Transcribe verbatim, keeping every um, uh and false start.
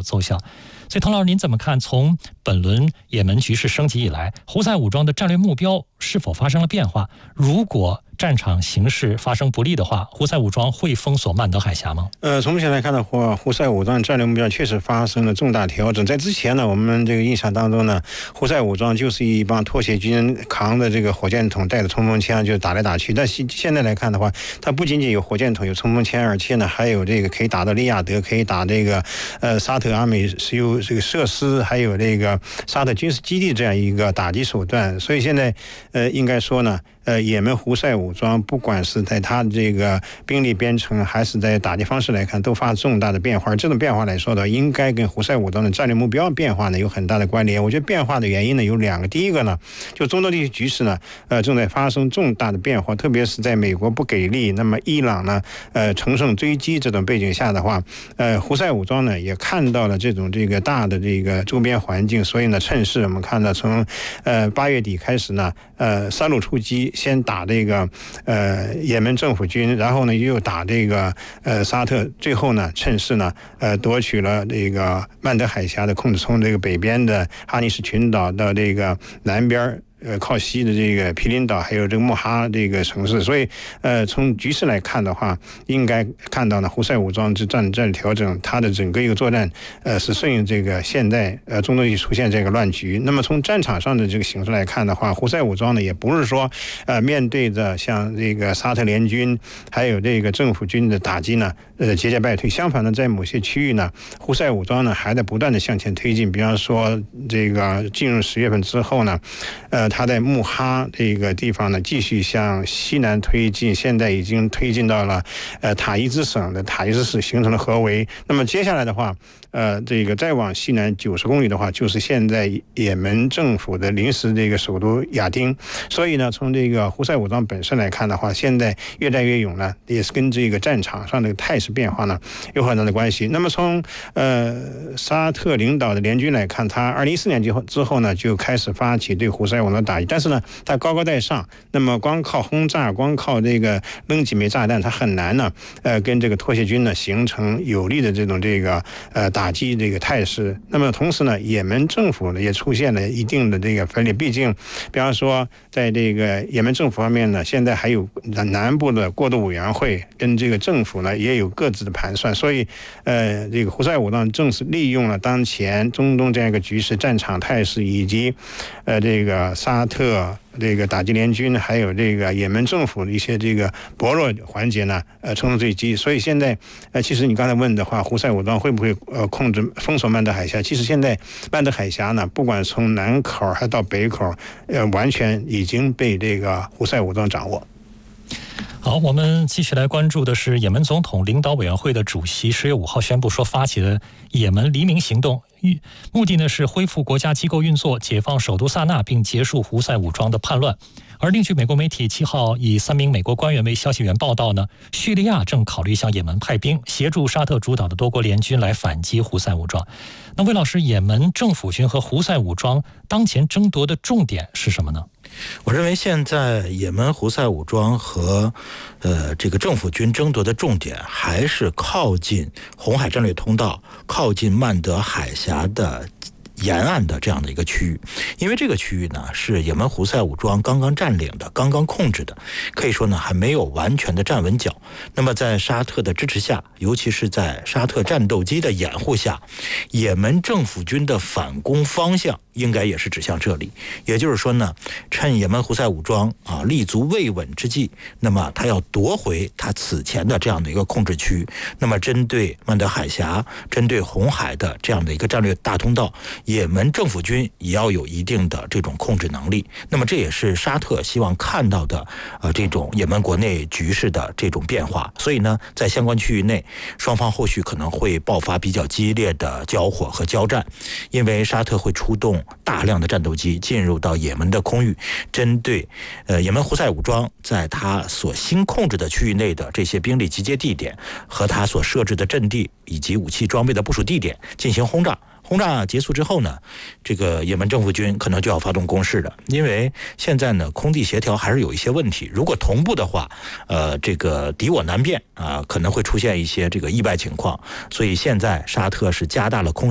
奏效。所以唐老师您怎么看，从本轮也门局势升级以来，胡塞武装的战略目标是否发生了变化？如果战场形势发生不利的话，胡塞武装会封锁曼德海峡吗？ 呃，从目前来看的话，胡塞武装战略目标确实发生了重大调整。在之前呢，我们这个印象当中呢，胡塞武装就是一帮脱协军扛的这个火箭筒，带着冲锋枪就打来打去。但现现在来看的话，它不仅仅有火箭筒、有冲锋枪，而且呢还有这个可以打到利雅得，可以打这个呃沙特阿美石油这个设施，还有这个沙特军事基地这样一个打击手段。所以现在呃应该说呢。呃，也门胡塞武装不管是在他这个兵力编程，还是在打击方式来看，都发生重大的变化。这种变化来说的，应该跟胡塞武装的战略目标变化呢有很大的关联。我觉得变化的原因呢有两个，第一个呢，就中东地区局势呢，呃，正在发生重大的变化，特别是在美国不给力，那么伊朗呢，呃，乘胜追击这种背景下的话，呃，胡塞武装呢也看到了这种这个大的这个周边环境，所以呢，趁势我们看到从呃八月底开始呢，呃，三路出击。先打这个呃也门政府军，然后呢又打这个呃沙特，最后呢趁势呢呃夺取了这个曼德海峡的控制，从这个北边的哈尼什群岛到这个南边。呃，靠西的这个毗邻岛，还有这个穆哈这个城市，所以，呃，从局势来看的话，应该看到呢，胡塞武装之战战调整，它的整个一个作战，呃，是顺应这个现代呃中东地区出现这个乱局。那么从战场上的这个形势来看的话，胡塞武装呢，也不是说，呃，面对着像这个沙特联军还有这个政府军的打击呢，呃，节节败退。相反呢，在某些区域呢，胡塞武装呢还在不断的向前推进。比方说，这个进入十月份之后呢，呃。他在穆哈这个地方呢，继续向西南推进，现在已经推进到了呃塔伊兹省的塔伊兹市，形成了合围。那么接下来的话，呃，这个再往西南九十公里的话，就是现在也门政府的临时这个首都亚丁。所以呢，从这个胡塞武装本身来看的话，现在越战越勇呢，也是跟这个战场上的态势变化呢有很大的关系。那么从呃沙特领导的联军来看，他二零一四年之后之后呢，就开始发起对胡塞武装打击，但是呢，它高高在上，那么光靠轰炸，光靠这个扔几枚炸弹，它很难呢，呃，跟这个脱协军呢形成有力的这种这个呃打击这个态势。那么同时呢，也门政府呢也出现了一定的这个分裂，毕竟，比方说在这个也门政府方面呢，现在还有南部的过渡委员会跟这个政府呢也有各自的盘算，所以，呃，这个胡塞武装正是利用了当前中东这样一个局势、战场态势以及，呃，这个沙。沙特这个打击联军，还有这个也门政府的一些这个薄弱环节呢，呃，乘胜追击。所以现在，呃，其实你刚才问的话，胡塞武装会不会呃控制封锁曼德海峡？其实现在曼德海峡呢，不管从南口还到北口，呃，完全已经被这个胡塞武装掌握。 好，我们继续来关注的是也门总统领导委员会的主席十月五号宣布说，发起的也门黎明行动，目的呢是恢复国家机构运作，解放首都萨那，并结束胡塞武装的叛乱。而另据美国媒体七号以三名美国官员为消息源报道呢，叙利亚正考虑向也门派兵，协助沙特主导的多国联军来反击胡塞武装。那魏老师，也门政府军和胡塞武装当前争夺的重点是什么呢？ 我认为现在也门胡塞武装和呃这个政府军争夺的重点还是靠近红海战略通道，靠近曼德海峡的沿岸的这样的一个区域。因为这个区域呢是也门胡塞武装刚刚占领的，刚刚控制的，可以说呢还没有完全的站稳脚。那么在沙特的支持下，尤其是在沙特战斗机的掩护下，也门政府军的反攻方向应该也是指向这里。也就是说呢，趁也门胡塞武装啊立足未稳之际，那么他要夺回他此前的这样的一个控制区。那么针对曼德海峡，针对红海的这样的一个战略大通道，也门政府军也要有一定的这种控制能力。那么这也是沙特希望看到的呃这种也门国内局势的这种变化。所以呢，在相关区域内，双方后续可能会爆发比较激烈的交火和交战，因为沙特会出动大量的战斗机进入到也门的空域，针对呃也门胡塞武装在他所新控制的区域内的这些兵力集结地点和他所设置的阵地以及武器装备的部署地点进行轰炸。轰炸结束之后呢，这个也门政府军可能就要发动攻势了，因为现在呢空地协调还是有一些问题，如果同步的话，呃，这个敌我难辨啊、呃，可能会出现一些这个意外情况，所以现在沙特是加大了空